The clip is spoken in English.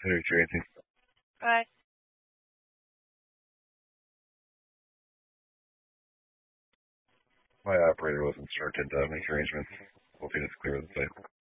Tracy. Bye. My operator was instructed to make arrangements. We'll see this clear the site.